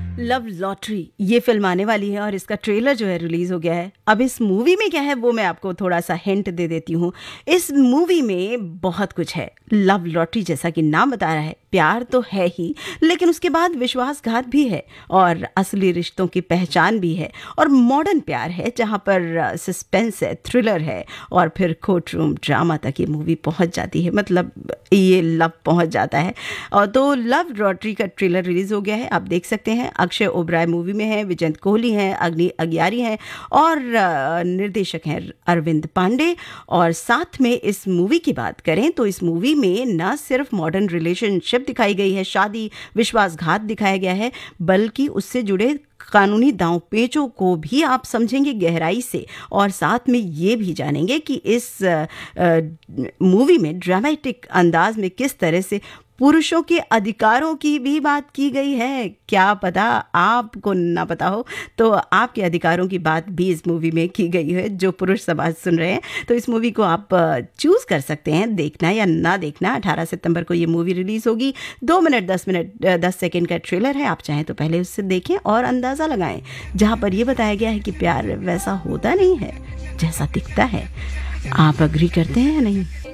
Love lottery ये film आने वाली है और इसका ट्रेलर जो है रिलीज हो गया है। अब इस मूवी में क्या है वो मैं आपको थोड़ा सा हिंट दे देती हूँ। इस मूवी में बहुत कुछ है। लव लॉटरी जैसा कि नाम बता रहा है, प्यार तो है ही, लेकिन उसके बाद विश्वासघात भी है और असली रिश्तों की पहचान भी है और मॉडर्न प्यार है जहाँ पर सस्पेंस है, थ्रिलर है और फिर कोर्ट रूम ड्रामा तक ये मूवी पहुँच जाती है। मतलब ये लव पहुँच जाता है। और तो लव लॉटरी का ट्रेलर रिलीज हो गया है, आप देख सकते हैं। अक्षय ओबराय मूवी में है, विजयंत कोहली हैं, अग्नि अग्यारी हैं और निर्देशक हैं अरविंद पांडे। और साथ में इस मूवी की बात करें तो इस मूवी में न सिर्फ मॉडर्न रिलेशनशिप दिखाई गई है, शादी, विश्वासघात दिखाया गया है, बल्कि उससे जुड़े कानूनी दांव पेचों को भी आप समझेंगे गहराई से। और साथ में ये भी जानेंगे कि इस मूवी में ड्रामेटिक अंदाज में किस तरह से पुरुषों के अधिकारों की भी बात की गई है। क्या पता आपको ना पता हो, तो आपके अधिकारों की बात भी इस मूवी में की गई है। जो पुरुष समाज सुन रहे हैं तो इस मूवी को आप चूज़ कर सकते हैं देखना या ना देखना। 18 सितंबर को ये मूवी रिलीज़ होगी। 2 मिनट 10 सेकेंड का ट्रेलर है, आप चाहें तो पहले उससे देखें और अंदाज़ा लगाएं, जहाँ पर यह बताया गया है कि प्यार वैसा होता नहीं है जैसा दिखता है। आप अग्री करते हैं या नहीं?